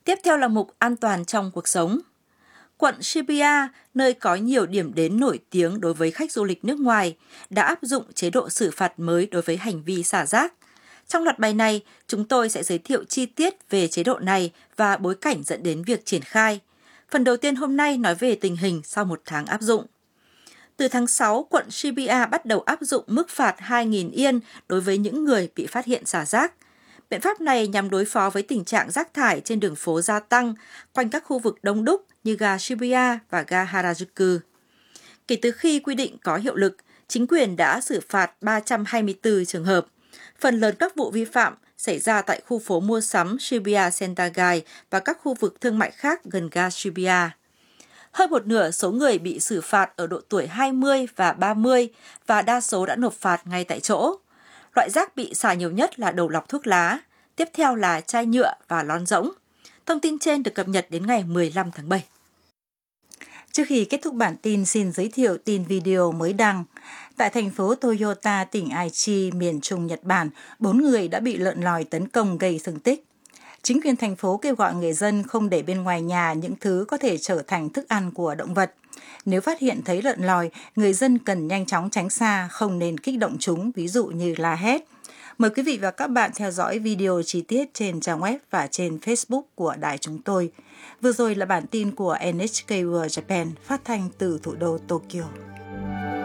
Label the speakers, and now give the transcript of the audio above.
Speaker 1: Tiếp theo là mục An toàn trong cuộc sống. Quận Shibuya, nơi có nhiều điểm đến nổi tiếng đối với khách du lịch nước ngoài, đã áp dụng chế độ xử phạt mới đối với hành vi xả rác. Trong loạt bài này, chúng tôi sẽ giới thiệu chi tiết về chế độ này và bối cảnh dẫn đến việc triển khai. Phần đầu tiên hôm nay nói về tình hình sau một tháng áp dụng. Từ tháng 6, quận Shibuya bắt đầu áp dụng mức phạt 2.000 yên đối với những người bị phát hiện xả rác. Biện pháp này nhằm đối phó với tình trạng rác thải trên đường phố gia tăng quanh các khu vực đông đúc như ga Shibuya và ga Harajuku. Kể từ khi quy định có hiệu lực, chính quyền đã xử phạt 324 trường hợp. Phần lớn các vụ vi phạm xảy ra tại khu phố mua sắm Shibuya Sentagai và các khu vực thương mại khác gần ga Shibuya. Hơn một nửa số người bị xử phạt ở độ tuổi 20 và 30 và đa số đã nộp phạt ngay tại chỗ. Loại rác bị xả nhiều nhất là đầu lọc thuốc lá, tiếp theo là chai nhựa và lon rỗng. Thông tin trên được cập nhật đến ngày 15 tháng 7.
Speaker 2: Trước khi kết thúc bản tin, xin giới thiệu tin video mới đăng. Tại thành phố Toyota, tỉnh Aichi, miền Trung Nhật Bản, 4 người đã bị lợn lòi tấn công gây thương tích. Chính quyền thành phố kêu gọi người dân không để bên ngoài nhà những thứ có thể trở thành thức ăn của động vật. Nếu phát hiện thấy lợn lòi, người dân cần nhanh chóng tránh xa, không nên kích động chúng, ví dụ như la hét. Mời quý vị và các bạn theo dõi video chi tiết trên trang web và trên Facebook của đài chúng tôi. Vừa rồi là bản tin của NHK World Japan phát thanh từ thủ đô Tokyo.